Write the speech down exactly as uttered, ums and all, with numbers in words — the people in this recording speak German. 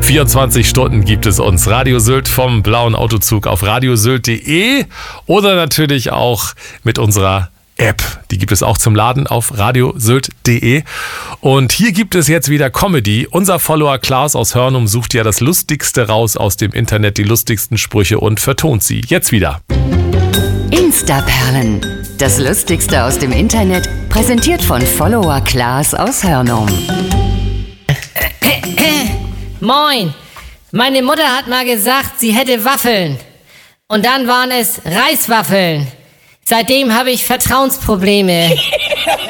vierundzwanzig Stunden gibt es uns. Radio Sylt vom blauen Autozug auf radiosylt punkt de oder natürlich auch mit unserer App. Die gibt es auch zum Laden auf radiosylt punkt de. Und hier gibt es jetzt wieder Comedy. Unser Follower Klaas aus Hörnum sucht ja das Lustigste raus aus dem Internet, die lustigsten Sprüche und vertont sie. Jetzt wieder. Instaperlen. Das Lustigste aus dem Internet, präsentiert von Follower Klaas aus Hörnum. Moin, meine Mutter hat mal gesagt, sie hätte Waffeln. Und dann waren es Reiswaffeln. Seitdem habe ich Vertrauensprobleme.